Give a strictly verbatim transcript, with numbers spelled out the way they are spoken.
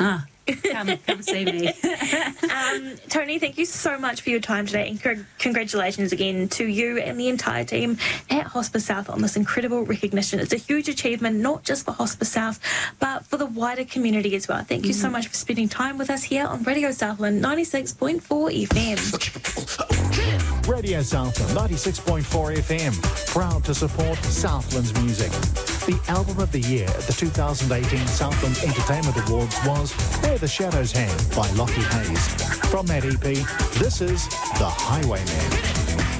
Ah, come, come see me. um, Tony, thank you so much for your time today, and c- congratulations again to you and the entire team at Hospice South on this incredible recognition. It's a huge achievement, not just for Hospice South, but for the wider community as well. Thank you mm. so much for spending time with us here on Radio Southland ninety-six point four F M. Radio Southland ninety-six point four F M, proud to support Southland's music. The album of the year at the two thousand eighteen Southland Entertainment Awards was Where the Shadows Hang by Lockie Hayes. From that E P, this is The Highwayman.